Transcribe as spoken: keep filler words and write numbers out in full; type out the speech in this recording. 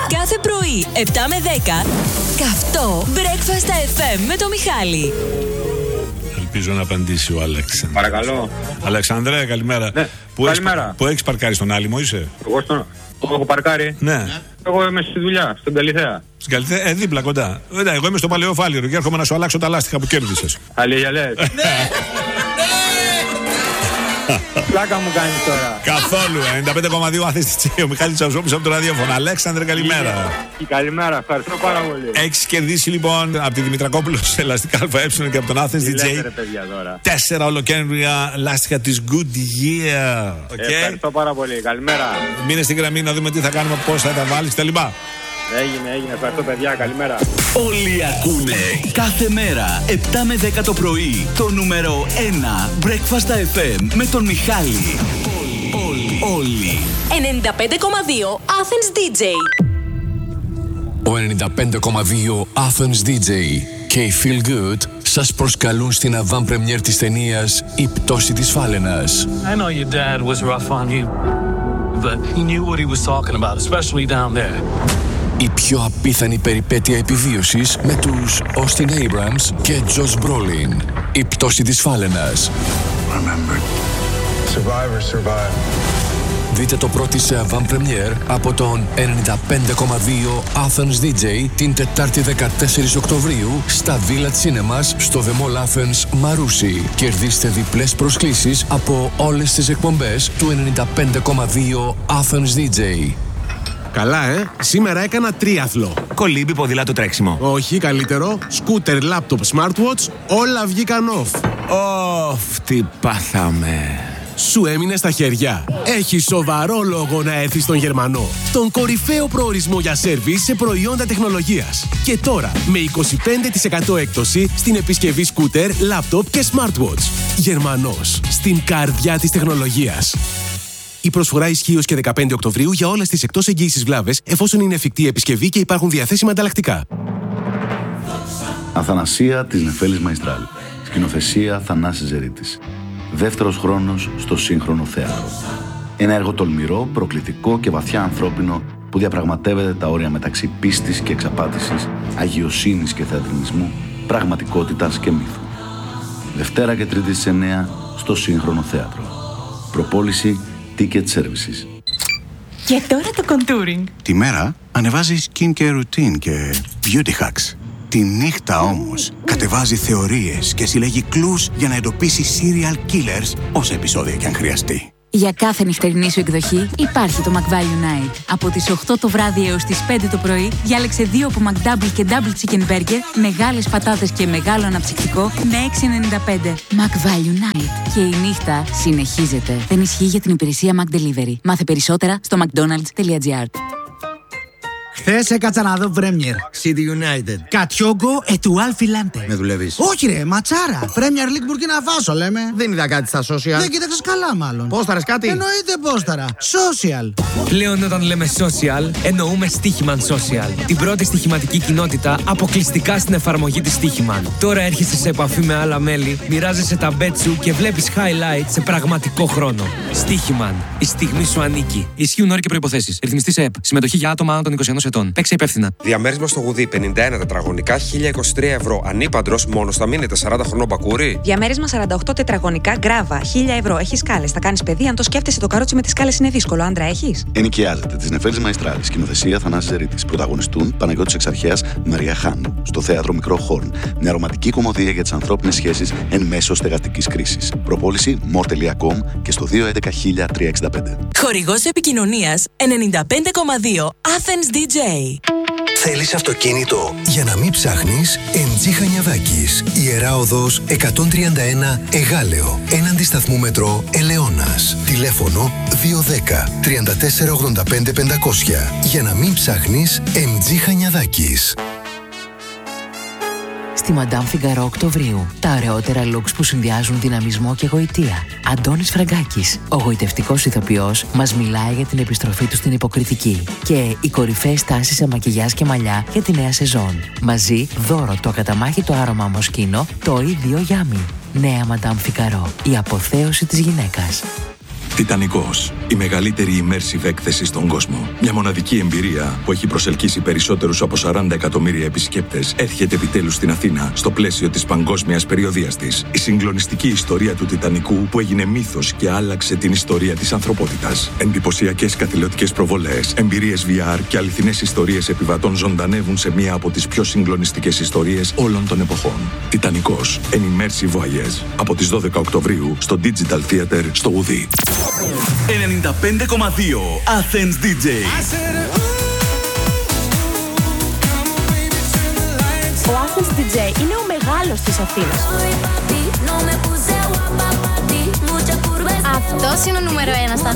Κάθε πρωί, επτά με δέκα, καυτό Breakfast εφ εμ με το Μιχάλη. Ελπίζω να απαντήσει ο Αλέξανδρος. Παρακαλώ. Αλεξάνδρε, καλημέρα. Ναι. Που Καλημέρα. Έχεις, που έχεις παρκάρει στον Άλυμο, είσαι? Εγώ στον... έχω παρκάρει. Ναι. Εγώ είμαι στη δουλειά, στον Καλιθέα. Στην Καλιθέα, ε, δίπλα κοντά. Ε, εγώ είμαι στο Παλαιό Φάληρο και έρχομαι να σου αλλάξω τα λάστιχα που κέρδισες. Αλήθεια λες. Πλάκα μου κάνεις τώρα. Καθόλου. ενενήντα πέντε κόμμα δύο Athens ντι τζέι. Ο Μιχάλης Τσαουσόπης από το ραδιόφωνο. Αλέξανδρε, καλημέρα. Καλημέρα, ευχαριστώ πάρα πολύ. Έχεις κερδίσει λοιπόν από τη Δημητρακόπουλο σε ελαστικά ΑΕ και από τον Athens ντι τζέι τέσσερα ολοκένουργια λάστιχα της Goodyear. Okay. Ευχαριστώ πάρα πολύ. Καλημέρα. Μείνε στην γραμμή να δούμε τι θα κάνουμε, πώς θα τα βάλεις κτλ. Έγινε, έγινε. Ευχαριστώ, παιδιά. Καλημέρα. Όλοι ακούνε κάθε μέρα επτά με δέκα το πρωί το νούμερο ένα Breakfast εφ εμ με τον Μιχάλη. Όλοι, όλοι. ενενήντα πέντε κόμμα δύο Athens ντι τζέι. Ο ενενήντα πέντε κόμμα δύο Athens ντι τζέι και η Feel Good σας προσκαλούν στην avant-première της ταινίας «Η πτώση της Φάλαινας». I know your dad was rough on you, but he knew what he was talking about, especially down there. Η πιο απίθανη περιπέτεια επιβίωσης με τους Austin Abrams και Josh Brolin. Η πτώση της Φάλαινας. Remember, survivors survive. Δείτε το πρώτο σε avant-première από τον ενενήντα πέντε κόμμα δύο Athens ντι τζέι την Τετάρτη δεκατέσσερις Οκτωβρίου στα Village Cinemas στο The Mall Athens Μαρούσι. Κερδίστε διπλές προσκλήσεις από όλες τις εκπομπές του ενενήντα πέντε κόμμα δύο Athens ντι τζέι. Καλά, ε! Σήμερα έκανα τρίαθλο. Κολύμπι, ποδήλατο, τρέξιμο. Όχι, καλύτερο. Σκούτερ, λάπτοπ, smartwatch, όλα βγήκαν off. Ωφ, τι πάθαμε. Σου έμεινε στα χέρια. Έχει σοβαρό λόγο να έρθεις στον Γερμανό. Τον κορυφαίο προορισμό για σέρβις σε προϊόντα τεχνολογίας. Και τώρα με είκοσι πέντε τοις εκατό έκπτωση στην επισκευή σκούτερ, λάπτοπ και smartwatch. Γερμανός. Στην καρδιά της τεχνολογίας. Η προσφορά ισχύει ως και δεκαπέντε Οκτωβρίου για όλες τις εκτός εγγύησης βλάβες, εφόσον είναι εφικτή η επισκευή και υπάρχουν διαθέσιμα ανταλλακτικά. Αθανασία της Νεφέλης Μαϊστράλ. Σκηνοθεσία Θανάσης Ζερίτης. Δεύτερος χρόνος στο σύγχρονο θέατρο. Ένα έργο τολμηρό, προκλητικό και βαθιά ανθρώπινο που διαπραγματεύεται τα όρια μεταξύ πίστης και εξαπάτησης, αγιοσύνης και θεατρινισμού, πραγματικότητας και μύθου. Δευτέρα και Τρίτη στις εννιά στο σύγχρονο θέατρο. Προπόληση Ticket Services. Και τώρα το contouring. Τη μέρα ανεβάζει skincare routine και beauty hacks. Τη νύχτα όμως κατεβάζει θεωρίες και συλλέγει κλους για να εντοπίσει serial killers όσα επεισόδια κι αν χρειαστεί. Για κάθε νυχτερινή σου εκδοχή υπάρχει το McValue Night. Από τις οκτώ το βράδυ έως τις πέντε το πρωί διάλεξε δύο από McDouble και Double Chicken Burger, μεγάλες πατάτες και μεγάλο αναψυκτικό με έξι ενενήντα πέντε. McValue Night. Και η νύχτα συνεχίζεται. Δεν ισχύει για την υπηρεσία McDelivery. Μάθε περισσότερα στο mcdonalds τελεία gr. Χθες έκατσα να δω Premier. City United. Κατιόγκο ετουάλ φιλάντε. Με δουλεύεις? Όχι ρε, ματσάρα. Premier League Burkina Faso λέμε. Δεν είδα κάτι στα social. Δεν κοίταξες καλά μάλλον. Πόσταρες κάτι? Εννοείται πόσταρα. Social. Πλέον όταν λέμε social, εννοούμε Στίχημαν Social. Την πρώτη στοιχηματική κοινότητα αποκλειστικά στην εφαρμογή της Στίχημαν. Τώρα έρχεσαι σε επαφή με άλλα μέλη, μοιράζεσαι τα bet σου και βλέπεις highlights σε πραγματικό χρόνο. Στίχημαν. Η στιγμή σου ανήκει. Ισχύουν όροι και προϋποθέσεις. Ρυθμιστή σε ΕΠ. Συμμετοχή για άτομα άνω των είκοσι ενός ετών. Παίξε υπεύθυνα. Διαμέρισμα στο Γουδί πενήντα ένα τετραγωνικά χίλια είκοσι τρία ευρώ. Ανήπαντρος μόνο στα μείνετε σαράντα χρονών μπακούρι. Διαμέρισμα σαράντα οκτώ τετραγωνικά γκράβα χίλια ευρώ. Έχεις σκάλες. Θα κάνεις παιδί. Αν το σκέφτεσαι το καρότσι με τις σκάλες είναι δύσκολο. Άντρα έχεις? Ενοικιάζεται της Νεφέλης Μαϊστράλ. Σκηνοθεσία Θανάσης Ζερίτης. Πρωταγωνιστούν Παναγιώτης Εξαρχέας, Μαρία Χάνου. Στο θέατρο Μικρό Χόρν. Μια ρομαντική κομμωδία για τις ανθρώπινες σχέσεις εν μέσω στεγαστικής κρίσης. Προπόληση μορ τελεία κομ και στο δύο έντεκα χίλια τριακόσια εξήντα πέντε. Χορηγός επικοινωνίας ενενήντα πέντε κόμμα δύο Athens ντι τζέι. Θέλεις αυτοκίνητο? Για να μην ψάχνεις, εμ τζι Χανιαδάκης. Ιερά Οδός εκατόν τριάντα ένα Εγάλεο. Έναντι σταθμού μετρό Ελαιώνας. Τηλέφωνο δύο ένα μηδέν τρία τέσσερα ογδόντα πέντε πεντακόσια. Για να μην ψάχνεις, εμ τζι Χανιαδάκης. Στη Madame Figaro Οκτωβρίου. Τα ωραιότερα looks που συνδυάζουν δυναμισμό και γοητεία. Αντώνης Φραγκάκης, ο γοητευτικός ηθοποιός, μας μιλάει για την επιστροφή του στην υποκριτική και οι κορυφαίες τάσεις σε μακιγιάζ και μαλλιά για τη νέα σεζόν. Μαζί, δώρο το ακαταμάχητο άρωμα Μοσκίνο, το ίδιο Γιάμι. Νέα Madame Figaro, η αποθέωση της γυναίκας. Τιτανικός. Η μεγαλύτερη immersive έκθεση στον κόσμο. Μια μοναδική εμπειρία που έχει προσελκύσει περισσότερους από σαράντα εκατομμύρια επισκέπτες έρχεται επιτέλους στην Αθήνα στο πλαίσιο της παγκόσμιας περιοδείας της. Η συγκλονιστική ιστορία του Τιτανικού που έγινε μύθος και άλλαξε την ιστορία της ανθρωπότητας. Εντυπωσιακές καθηλωτικές προβολές, εμπειρίες βι αρ και αληθινές ιστορίες επιβατών ζωντανεύουν σε μία από τις πιο συγκλονιστικές ιστορίες όλων των εποχών. Τιτανικός. An immersive voyage. Από τις δώδεκα Οκτωβρίου στο Digital Theater στο Ουδί. ενενήντα πέντε κόμμα δύο Athens ντι τζέι. Ο Athens ντι τζέι είναι ο μεγάλος της Αθήνας. Αυτός είναι ο νούμερο ένα στα